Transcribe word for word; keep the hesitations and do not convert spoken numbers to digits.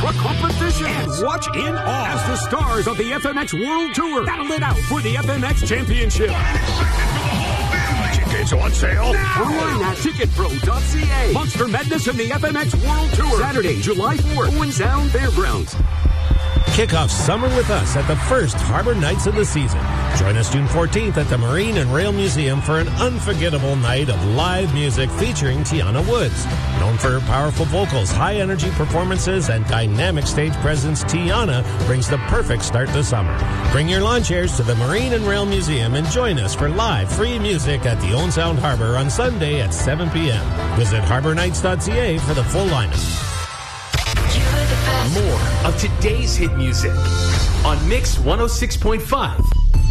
truck competition. And watch in awe as the stars of the F M X World Tour battle it out for the F M X Championship. Tickets on sale now. Online at ticket pro dot c a. Monster Madness in the F M X World Tour. Saturday, July fourth. Owen Sound Fairgrounds. Kick off summer with us at the first Harbor Nights of the season. Join us June fourteenth at the Marine and Rail Museum for an unforgettable night of live music featuring Tiana Woods. Known for her powerful vocals, high-energy performances, and dynamic stage presence, Tiana brings the perfect start to summer. Bring your lawn chairs to the Marine and Rail Museum and join us for live free music at the Owen Sound Harbor on Sunday at seven p.m. Visit harbor nights dot c a for the full lineup. More of today's hit music on Mix one oh six point five.